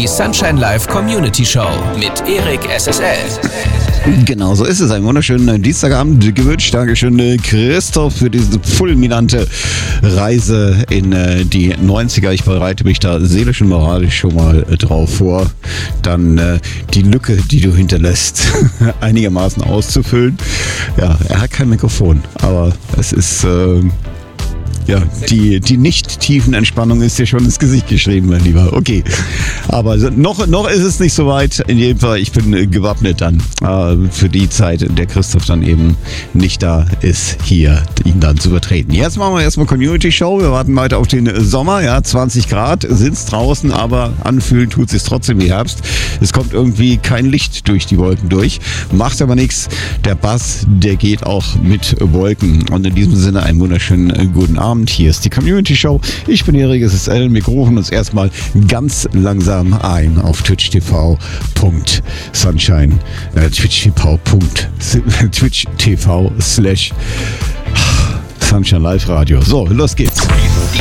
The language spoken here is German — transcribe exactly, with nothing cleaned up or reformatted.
Die Sunshine Live Community Show mit Erik S S L. Genau so ist es. Einen wunderschönen Dienstagabend gewünscht. Dankeschön, Christoph, für diese fulminante Reise in äh, die neunziger. Ich bereite mich da seelisch und moralisch schon mal äh, drauf vor, dann äh, die Lücke, die du hinterlässt, einigermaßen auszufüllen. Ja, er hat kein Mikrofon, aber es ist... Äh, Ja, die, die Nicht-Tiefenentspannung ist dir schon ins Gesicht geschrieben, mein Lieber. Okay, aber noch, noch ist es nicht so weit. In jedem Fall, ich bin gewappnet dann äh, für die Zeit, in der Christoph dann eben nicht da ist, hier ihn dann zu vertreten. Jetzt machen wir erstmal Community-Show. Wir warten weiter auf den Sommer. Ja, zwanzig Grad sind es draußen, aber anfühlen tut es sich trotzdem wie Herbst. Es kommt irgendwie kein Licht durch die Wolken durch. Macht aber nichts. Der Bass, der geht auch mit Wolken. Und in diesem Sinne einen wunderschönen guten Abend. Hier ist die Community Show. Ich bin Erik S S L. Wir rufen uns erstmal ganz langsam ein auf twitch punkt tv punkt sunshine, äh, twitch punkt tv, twitch punkt tv slash Sunshine Live Radio. So, los geht's. Die